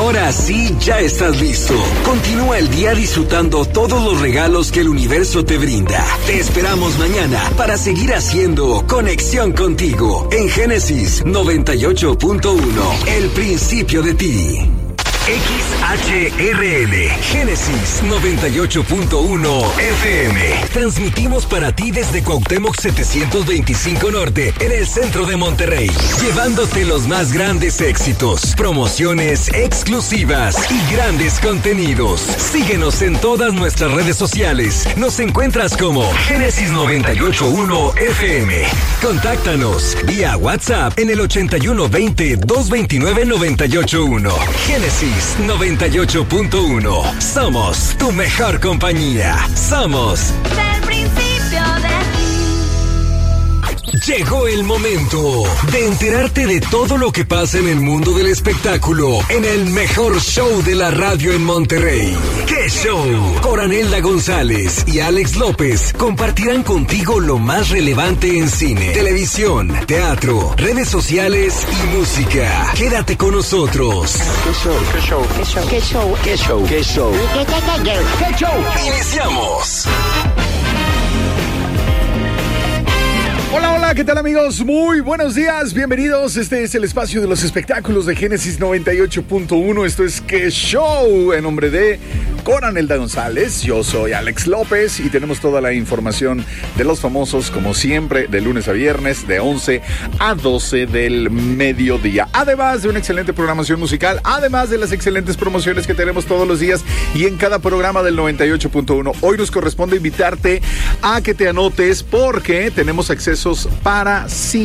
Ahora sí, ya estás listo. Continúa el día disfrutando todos los regalos que el universo te brinda. Te esperamos mañana para seguir haciendo conexión contigo en Génesis 98.1. El principio de ti. XHRL, Génesis 98.1 FM. Transmitimos para ti desde Cuauhtémoc 725 Norte, en el centro de Monterrey, llevándote los más grandes éxitos, promociones exclusivas y grandes contenidos. Síguenos en todas nuestras redes sociales. Nos encuentras como Génesis 98.1 FM. Contáctanos vía WhatsApp en el 8120-229-981. Génesis 98.1. Somos tu mejor compañía. Somos del principio de ti. Llegó el momento de enterarte de todo lo que pasa en el mundo del espectáculo en el mejor show de la radio en Monterrey. ¡Qué show! Coranelda González y Alex López compartirán contigo lo más relevante en cine, televisión, teatro, redes sociales y música. Quédate con nosotros. ¿Qué show? ¿Qué show? ¿Qué show? ¿Qué show? ¿Qué show? ¿Qué show? ¿Qué show? ¡Iniciamos! Hola, ¿qué tal amigos? Muy buenos días, bienvenidos. Este es el espacio de los espectáculos de Génesis 98.1. Esto es ¡Qué show! En nombre de Coranelda González, yo soy Alex López y tenemos toda la información de los famosos, como siempre, de lunes a viernes, de 11 a 12 del mediodía. Además de una excelente programación musical, además de las excelentes promociones que tenemos todos los días y en cada programa del 98.1. Hoy nos corresponde invitarte a que te anotes porque tenemos accesos para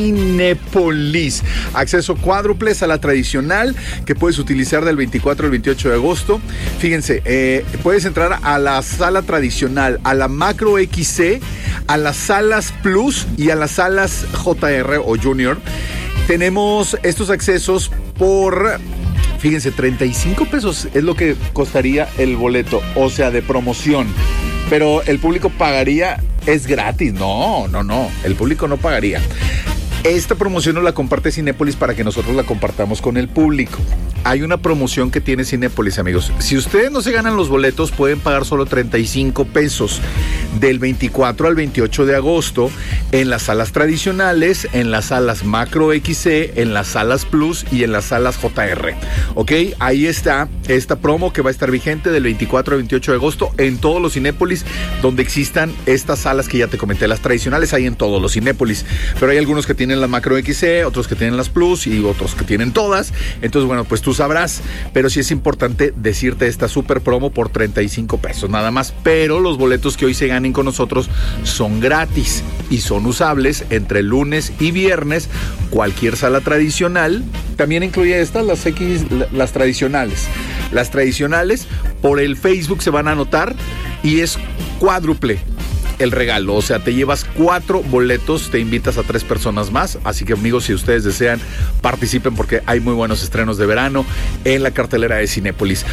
Cinépolis. Acceso cuádruple a la tradicional que puedes utilizar del 24 al 28 de agosto. Fíjense, puedes entrar a la sala tradicional, a la Macro XC, a las salas Plus y a las salas JR o Junior. Tenemos estos accesos por... Fíjense, 35 pesos es lo que costaría el boleto, o sea, de promoción. Pero el público pagaría, es gratis. No, el público no pagaría. Esta promoción nos la comparte Cinépolis para que nosotros la compartamos con el público. Hay una promoción que tiene Cinépolis, amigos. Si ustedes no se ganan los boletos, pueden pagar solo 35 pesos del 24 al 28 de agosto en las salas tradicionales, en las salas Macro XC, en las salas Plus y en las salas JR. ¿Ok? Ahí está esta promo que va a estar vigente del 24 al 28 de agosto en todos los Cinépolis donde existan estas salas que ya te comenté. Las tradicionales hay en todos los Cinépolis, pero hay algunos que tienen la Macro XC, otros que tienen las Plus y otros que tienen todas. Entonces, bueno, pues tú sabrás, pero sí es importante decirte esta super promo por 35 pesos nada más, pero los boletos que hoy se ganen con nosotros son gratis y son usables entre lunes y viernes, cualquier sala tradicional. También incluye estas, las tradicionales. Las tradicionales por el Facebook se van a anotar y es cuádruple el regalo, o sea, te llevas 4 boletos, te invitas a 3 personas más, así que amigos, si ustedes desean, participen porque hay muy buenos estrenos de verano en la cartelera de Cinépolis.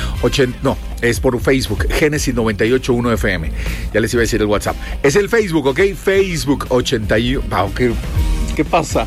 Es por Facebook, Génesis 98.1 FM, ya les iba a decir el WhatsApp, es el Facebook, ¿ok? Facebook 81, ¿qué pasa?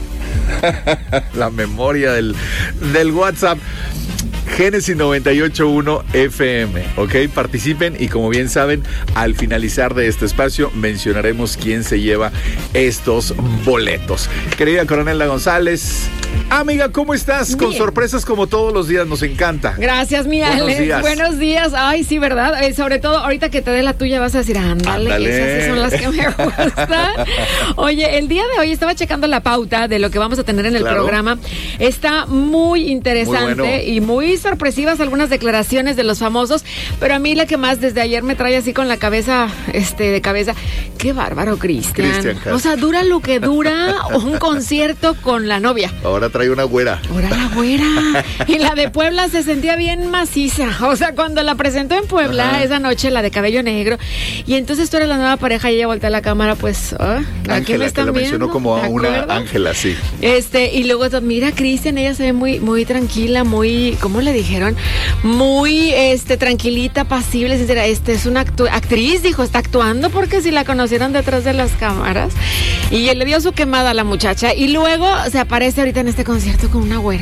La memoria del WhatsApp. Génesis 98.1 FM, ¿ok? Participen y como bien saben, al finalizar de este espacio mencionaremos quién se lleva estos boletos. Querida Coranelda González, amiga, ¿cómo estás? Bien. Con sorpresas como todos los días, nos encanta. Gracias, mi Alex. Buenos días. Ay, sí, ¿verdad? Sobre todo, ahorita que te dé la tuya vas a decir, ándale. Esas son las que me gustan. Oye, el día de hoy estaba checando la pauta de lo que vamos a tener en el programa. Está muy interesante, muy bueno, y muy sorpresivas algunas declaraciones de los famosos, pero a mí la que más desde ayer me trae así con la cabeza, de cabeza, qué bárbaro, Cristian. O sea, dura lo que dura un concierto con la novia. Ahora trae una güera. Ahora la güera. Y la de Puebla se sentía bien maciza. O sea, cuando la presentó en Puebla, esa noche, la de cabello negro, y entonces tú eres la nueva pareja y ella voltea la cámara, pues, aquí me están viendo. La mencionó como a una Ángela, sí. Y luego, mira, Cristian, ella se ve muy, muy tranquila, muy, ¿cómo le dijeron? Muy, tranquilita, pasible, sincera. Es una actriz, dijo, está actuando, porque si la conocieron detrás de las cámaras. Y él le dio su quemada a la muchacha. Y luego se aparece ahorita en este concierto con una güera.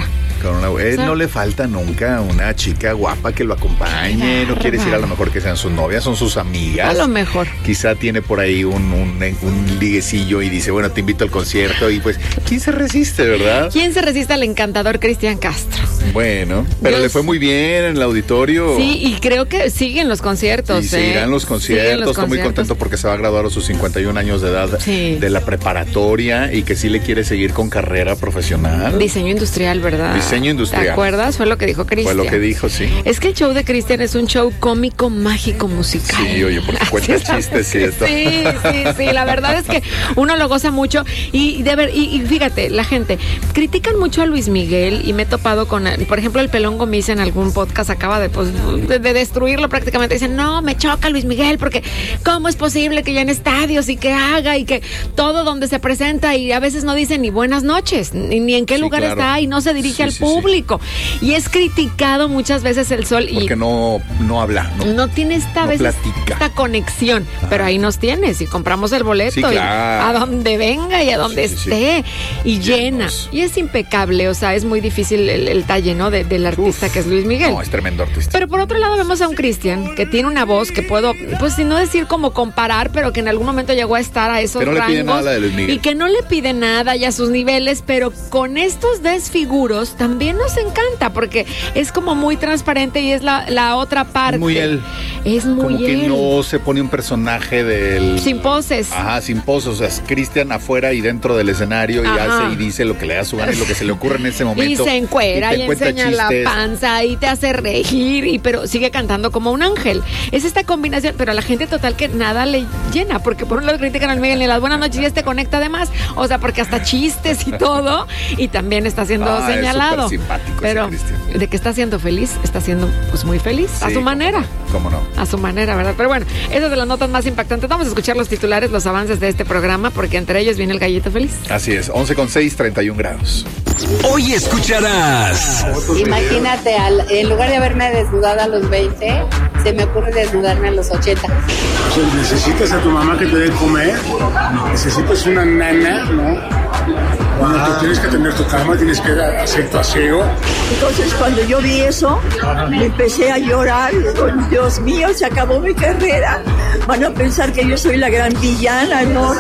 No le falta nunca una chica guapa que lo acompañe, no quiere decir a lo mejor que sean sus novias, son sus amigas. A lo mejor. Quizá tiene por ahí un liguecillo y dice, bueno, te invito al concierto y pues, ¿quién se resiste, verdad? ¿Quién se resiste al encantador Cristian Castro? Bueno, pero le fue muy bien en el auditorio. Sí, y creo que siguen los conciertos. Y seguirán los conciertos. Estoy muy contento porque se va a graduar a sus 51 años de edad de la preparatoria y que sí le quiere seguir con carrera profesional. Diseño industrial, ¿verdad? Diseño industrial. ¿Te acuerdas? Fue lo que dijo Cristian. Fue lo que dijo, sí. Es que el show de Cristian es un show cómico, mágico, musical. Sí, oye, porque cuenta chistes y esto. Sí, la verdad es que uno lo goza mucho y fíjate, la gente critican mucho a Luis Miguel y me he topado con, por ejemplo, el Pelón Gomis en algún podcast acaba de destruirlo prácticamente. Dicen, no, me choca Luis Miguel porque ¿cómo es posible que ya en estadios y que haga y que todo donde se presenta y a veces no dice ni buenas noches, ni en qué lugar está y no se dirige al público? Y es criticado muchas veces el Sol. Porque no habla. No tiene esta conexión. Pero ahí nos tienes y compramos el boleto y a donde venga y a donde esté y llena. Y es impecable, o sea, es muy difícil el talle, ¿no? Del artista que es Luis Miguel. No, es tremendo artista. Pero por otro lado vemos a un Cristian que tiene una voz que puedo, pues si no decir como comparar, pero que en algún momento llegó a estar a esos rangos. No le pide nada a la de Luis Miguel. Y que no le pide nada y a sus niveles, pero con estos desfiguros también nos encanta porque es como muy transparente y es la otra parte. Muy él. Es muy como que no se pone un personaje del... Sin poses. Ajá, sin poses. O sea, es Cristian afuera y dentro del escenario y hace y dice lo que le da su gana y lo que se le ocurre en ese momento. Y se encuera y enseña chistes. La panza y te hace reír, pero sigue cantando como un ángel. Es esta combinación, pero a la gente total que nada le llena, porque por un lado critican al Miguel y las buenas noches y te conecta además, o sea, porque hasta chistes y todo, y también está siendo señalado. Es simpático pero de que está siendo feliz, está siendo pues muy feliz, a su manera. ¿Cómo no? A su manera, ¿verdad? Pero bueno, esas de las notas más impactantes. Vamos a escuchar los titulares, los avances de este programa, porque entre ellos viene el gallito feliz. Así es, 11:06, 31 grados. Hoy escucharás. Imagínate, en lugar de haberme desnudado a los 20, se me ocurre desnudarme a los 80. O sea, necesitas a tu mamá que te dé comer, necesitas una nana, ¿no? Bueno, tú tienes que tener tu cama, tienes que hacer tu aseo. Entonces, cuando yo vi eso, me empecé a llorar. Digo, Dios mío, se acabó mi carrera. Van a pensar que yo soy la gran villana. No.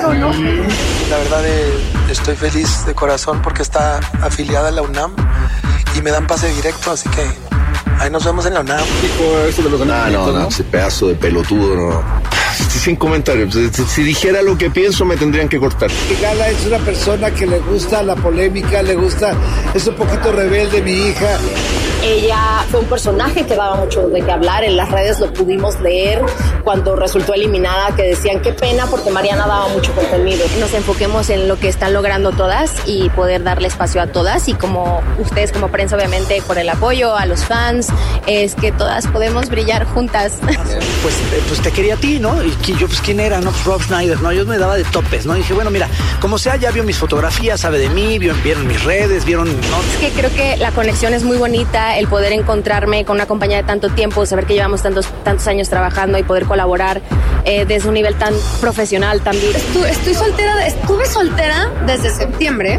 La verdad, estoy feliz de corazón porque está afiliada a la UNAM y me dan pase directo, así que ahí nos vemos en la UNAM. Eso de los no, ese pedazo de pelotudo, no. Sin comentarios. Si dijera lo que pienso, me tendrían que cortar. Gala es una persona que le gusta la polémica, es un poquito rebelde, mi hija. Ella fue un personaje que daba mucho de qué hablar, en las redes lo pudimos leer cuando resultó eliminada, que decían qué pena porque Mariana daba mucho contenido. Nos enfoquemos en lo que están logrando todas y poder darle espacio a todas, y como ustedes como prensa, obviamente, por el apoyo a los fans, es que todas podemos brillar juntas. Pues te quería a ti, ¿no? Y yo, pues, ¿quién era? No, pues Rob Schneider, ¿no? Yo me daba de topes, ¿no? Y dije, bueno, mira, como sea, ya vio mis fotografías, sabe de mí, vieron mis redes, ¿no? Es que creo que la conexión es muy bonita, el poder encontrarme con una compañía de tanto tiempo, saber que llevamos tantos años trabajando y poder colaborar desde un nivel tan profesional también. Estuve soltera desde septiembre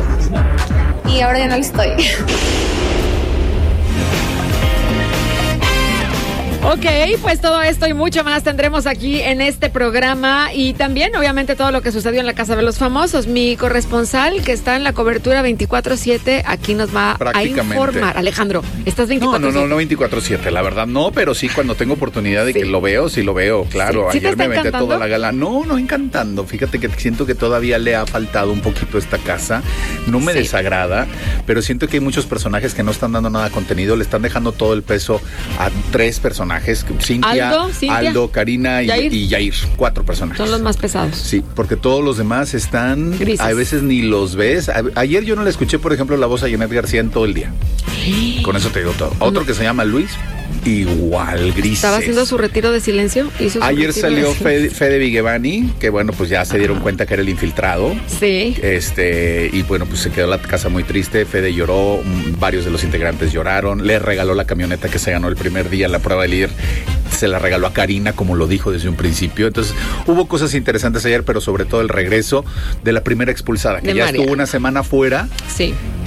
y ahora ya no lo estoy. Ok, pues todo esto y mucho más tendremos aquí en este programa, y también obviamente todo lo que sucedió en la Casa de los Famosos. Mi corresponsal que está en la cobertura 24/7 aquí nos va a informar. Alejandro, ¿estás 24/7? No 24/7, la verdad no, pero sí cuando tengo oportunidad de que lo veo, claro. ¿Sí Ayer me aventé toda la gala. No encantando. Fíjate que siento que todavía le ha faltado un poquito esta casa. No me desagrada, pero siento que hay muchos personajes que no están dando nada de contenido, le están dejando todo el peso a 3 personajes. Cintia, Aldo, Karina y Yair. 4 personajes. Son los más pesados. Sí, porque todos los demás están grises. A veces ni los ves. Ayer yo no le escuché, por ejemplo, la voz a Janet García en todo el día. Con eso te digo todo. Otro que se llama Luis, igual grises. ¿Estaba haciendo su retiro de silencio? Ayer salió Fede Vigevani, que bueno, pues ya se dieron cuenta que era el infiltrado. Sí. Y bueno, pues se quedó la casa muy triste. Fede lloró, varios de los integrantes lloraron. Le regaló la camioneta que se ganó el primer día en la prueba de líder. Se la regaló a Karina, como lo dijo desde un principio. Entonces, hubo cosas interesantes ayer, pero sobre todo el regreso de la primera expulsada, que ya estuvo una semana fuera. Sí.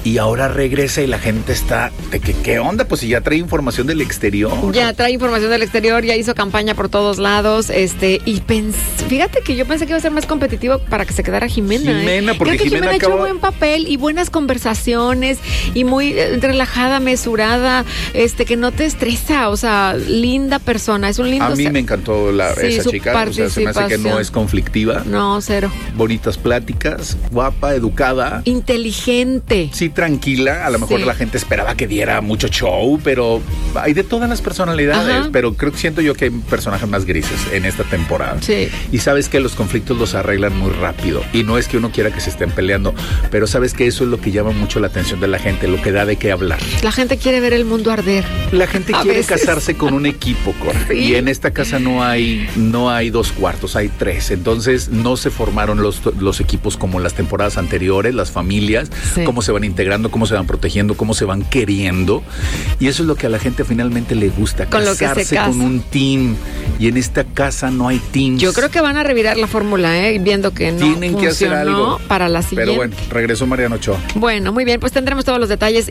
y ahora regresa y la gente está de que qué onda, pues si ya trae información del exterior. Ya trae información del exterior, ya hizo campaña por todos lados, y fíjate que yo pensé que iba a ser más competitivo para que se quedara Jimena. Porque creo que Jimena ha hecho acabó... buen papel y buenas conversaciones y muy relajada, mesurada, que no te estresa, o sea, linda persona, es un lindo... A mí me encantó esa chica, o sea, se me hace que no es conflictiva. No, cero. Bonitas pláticas, guapa, educada. Inteligente. Sí, tranquila, a lo mejor la gente esperaba que diera mucho show, pero hay de todas las personalidades, pero siento yo que hay personajes más grises en esta temporada. Sí. Y sabes que los conflictos los arreglan muy rápido, y no es que uno quiera que se estén peleando, pero sabes que eso es lo que llama mucho la atención de la gente, lo que da de qué hablar. La gente quiere ver el mundo arder. La gente quiere casarse con un equipo, Cora. Sí. Y en esta casa no hay 2 cuartos, hay 3. Entonces no se formaron los equipos como las temporadas anteriores, las familias, cómo se van integrando, cómo se van protegiendo, cómo se van queriendo. Y eso es lo que a la gente finalmente le gusta, casarse con un team. Y en esta casa no hay teams. Yo creo que van a revirar la fórmula, viendo que no tienen que hacer algo para la siguiente. Pero bueno, regresó Mariana Ochoa. Bueno, muy bien, pues tendremos todos los detalles.